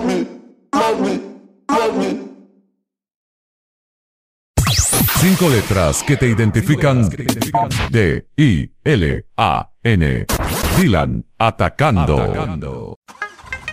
Cinco letras que te identifican. D-I-L-A-N. Dylan atacando.